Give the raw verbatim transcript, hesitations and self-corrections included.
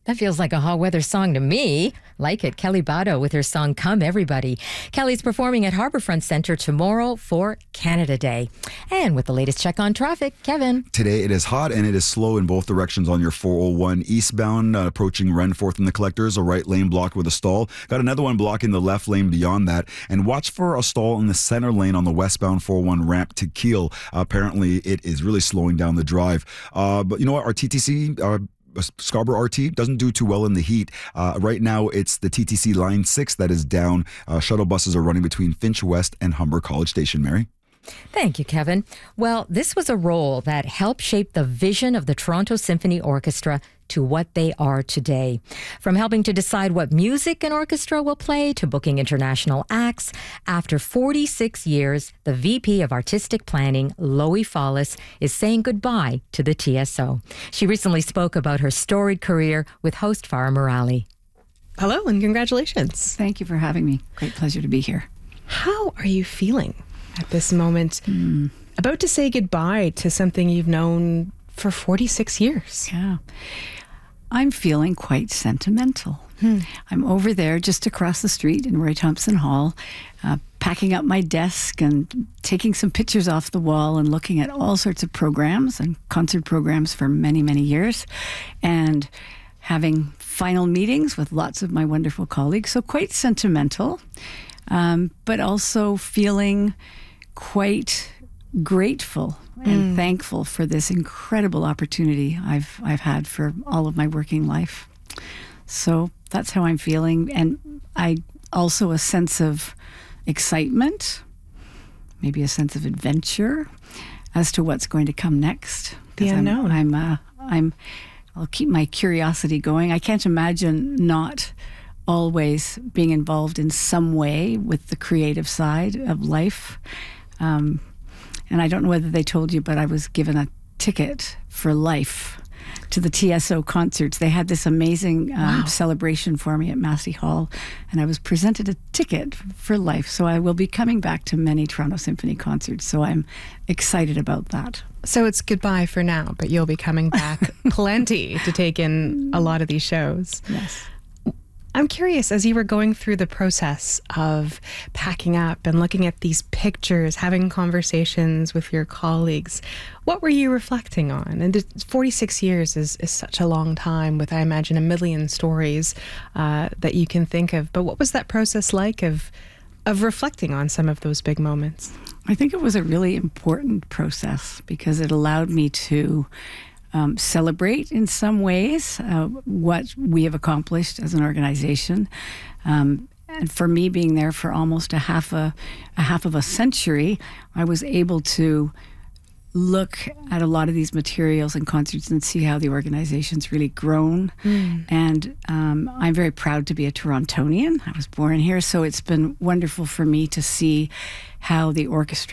That feels like a hot weather song to me. Like it, Kelly Bado with her song Come Everybody. Kelly's performing at Harbourfront Centre tomorrow for Canada Day. And with the latest check on traffic, Kevin. Today it is hot and it is slow in both directions on your four oh one eastbound, uh, approaching Renforth and the Collectors, a right lane blocked with a stall. Got another one blocking the left lane beyond that. And watch for a stall in the center lane on the westbound four oh one ramp to Kiel. Uh, apparently it is really slowing down the drive. Uh, but you know what? Our T T C... Uh, Scarborough R T doesn't do too well in the heat. Uh, right now, it's the T T C Line six that is down. Uh, shuttle buses are running between Finch West and Humber College Station, Mary. Thank you, Kevin. Well, this was a role that helped shape the vision of the Toronto Symphony Orchestra to what they are today. From helping to decide what music an orchestra will play to booking international acts, after forty-six years, the V P of Artistic Planning, Loie Follis, is saying goodbye to the T S O. She recently spoke about her storied career with host Farah Morali. Hello and congratulations. Thank you for having me. Great pleasure to be here. How are you feeling at this moment? Mm. About to say goodbye to something you've known for forty-six years. Yeah. I'm feeling quite sentimental. Hmm. I'm over there just across the street in Roy Thompson Hall, uh, packing up my desk and taking some pictures off the wall and looking at all sorts of programs and concert programs for many, many years, and having final meetings with lots of my wonderful colleagues. So quite sentimental, um, but also feeling quite grateful and mm. thankful for this incredible opportunity I've I've had for all of my working life. So that's how I'm feeling, and I also a sense of excitement, maybe a sense of adventure as to what's going to come next. The unknown. I'm, I'm, uh, I'm I'll keep my curiosity going. I can't imagine not always being involved in some way with the creative side of life. Um, And I don't know whether they told you, but I was given a ticket for life to the T S O concerts. They had this amazing um, wow. celebration for me at Massey Hall, and I was presented a ticket for life. So I will be coming back to many Toronto Symphony concerts. So I'm excited about that. So it's goodbye for now, but you'll be coming back plenty to take in a lot of these shows. Yes. I'm curious, as you were going through the process of packing up and looking at these pictures, having conversations with your colleagues, what were you reflecting on? And forty-six years is, is such a long time with, I imagine, a million stories uh, that you can think of. But what was that process like of, of reflecting on some of those big moments? I think it was a really important process because it allowed me to Um, celebrate in some ways uh, what we have accomplished as an organization. Um, and for me, being there for almost a half a, a half of a century, I was able to look at a lot of these materials and concerts and see how the organization's really grown. Mm. And um, I'm very proud to be a Torontonian. I was born here, so it's been wonderful for me to see how the orchestra